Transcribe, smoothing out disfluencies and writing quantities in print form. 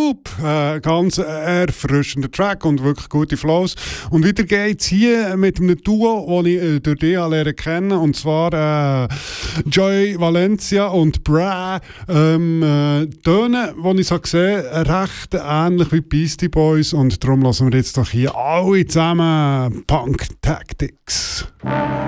Loop. Ganz erfrischender Track und wirklich gute Flows. Und weiter geht's hier mit einem Duo, das ich durch dich lernen kennen, und zwar Joy Valencia und Bra. Töne, die ich so gesehen recht ähnlich wie Beastie Boys, und darum lassen wir jetzt doch hier alle zusammen Punk Tactics.